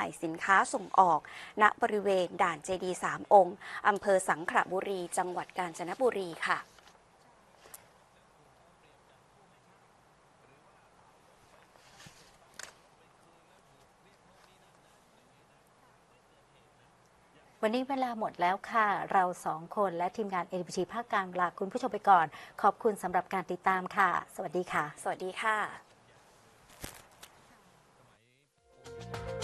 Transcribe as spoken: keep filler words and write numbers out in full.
ายสินค้าส่งออกณบริเวณด่านเจดีย์สามองค์อำเภอสังขละบุรีจังหวัดกาญจนบุรีค่ะวันนี้เวลาหมดแล้วค่ะเราสองคนและทีมงาน เอ็น บี ที ภาคกลางลาคุณผู้ชมไปก่อนขอบคุณสำหรับการติดตามค่ะสวัสดีค่ะสวัสดีค่ะ